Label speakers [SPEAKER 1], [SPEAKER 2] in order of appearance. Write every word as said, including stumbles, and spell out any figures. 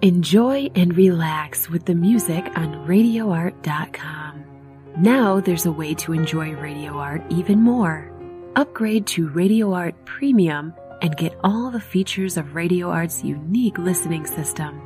[SPEAKER 1] Enjoy and relax with the music on radio art dot com. Now there's a way to enjoy Radio Art even more. Upgrade to Radio Art Premium and get all the features of Radio Art's unique listening system.